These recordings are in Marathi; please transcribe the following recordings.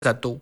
जातो.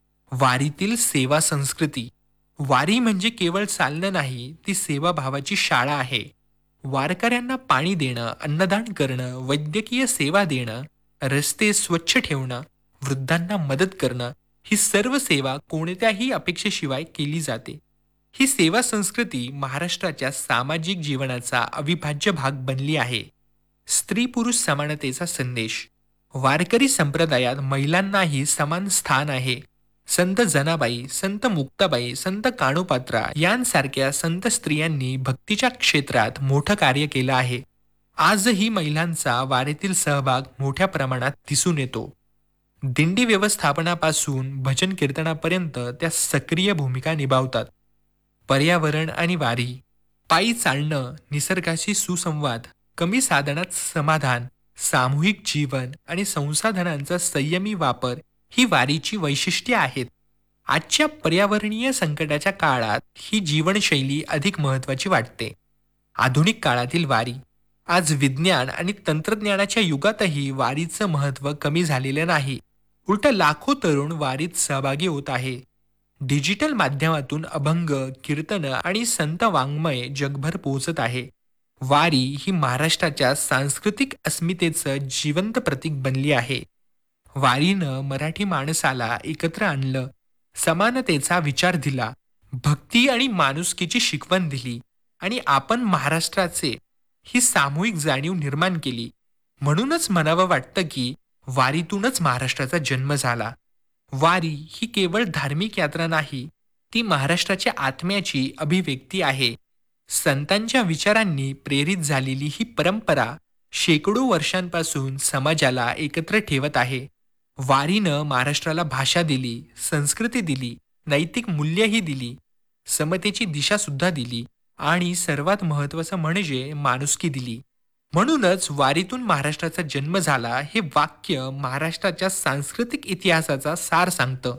वारीतील सेवा संस्कृती. वारी म्हणजे केवळ चालणं नाही, ती सेवाभावाची शाळा आहे. वारकऱ्यांना पाणी देणं, अन्नदान करणं, वैद्यकीय सेवा देणं, रस्ते स्वच्छ ठेवणं, वृद्धांना मदत करणं, ही सर्व सेवा कोणत्याही अपेक्षेशिवाय केली जाते. ही सेवा संस्कृती महाराष्ट्राच्या सामाजिक जीवनाचा अविभाज्य भाग बनली आहे. स्त्री पुरुष समानतेचा संदेश. वारकरी संप्रदायात महिलांनाही समान स्थान आहे. संत जनाबाई, संत मुक्ताबाई, संत काणोपात्रा यांसारख्या संत स्त्रियांनी भक्तीच्या क्षेत्रात मोठं कार्य केलं आहे. आजही महिलांचा वारीतील सहभाग मोठ्या प्रमाणात दिसून येतो. दिंडी व्यवस्थापनापासून भजन कीर्तनापर्यंत त्या सक्रिय भूमिका निभावतात. पर्यावरण आणि वारी. पायी चालणं, निसर्गाशी सुसंवाद, कमी साधनात समाधान, सामूहिक जीवन आणि संसाधनांचा संयमी वापर ही वारीची वैशिष्ट्ये आहेत. आजच्या पर्यावरणीय संकटाच्या काळात ही जीवनशैली अधिक महत्त्वाची वाटते. आधुनिक काळातील वारी. आज विज्ञान आणि तंत्रज्ञानाच्या युगातही वारीचं महत्त्व कमी झालेलं नाही. उलट लाखो तरुण वारीत सहभागी होत आहे. डिजिटल माध्यमातून अभंग, कीर्तनं आणि संत वाङ्मय जगभर पोहोचत आहे. वारी ही महाराष्ट्राच्या सांस्कृतिक अस्मितेचं जिवंत प्रतीक बनली आहे. वारीनं मराठी माणसाला एकत्र आणलं, समानतेचा विचार दिला, भक्ती आणि माणुसकीची शिकवण दिली आणि आपण महाराष्ट्राचे ही सामूहिक जाणीव निर्माण केली. म्हणूनच म्हणावं वाटतं की वारीतूनच महाराष्ट्राचा जन्म झाला. वारी ही केवळ धार्मिक यात्रा नाही, ती महाराष्ट्राच्या आत्म्याची अभिव्यक्ती आहे. संतांच्या विचारांनी प्रेरित झालेली ही परंपरा शेकडो वर्षांपासून समाजाला एकत्र ठेवत आहे. वारीनं महाराष्ट्राला भाषा दिली, संस्कृती दिली, नैतिक मूल्यही दिली, समतेची दिशा सुद्धा दिली आणि सर्वात महत्त्वाचं म्हणजे माणुसकी दिली. म्हणूनच वारीतून महाराष्ट्राचा जन्म झाला हे वाक्य महाराष्ट्राच्या सांस्कृतिक इतिहासाचा सार सांगतं.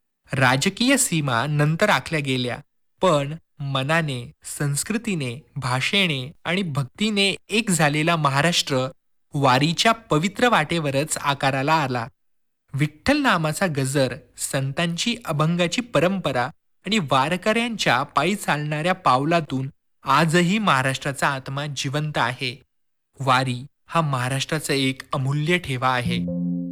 राजकीय सीमा नंतर आखल्या गेल्या, पण मनाने, संस्कृतीने, भाषेने आणि भक्तीने एक झालेला महाराष्ट्र वारीच्या पवित्र वाटेवरच आकाराला आला. विठ्ठल नामाचा गजर, संतांची अभंगाची परंपरा आणि वारकऱ्यांच्या पायी चालणाऱ्या पावलातून आजही महाराष्ट्राचा आत्मा जिवंत आहे. वारी हा महाराष्ट्राचा एक अमूल्य ठेवा आहे.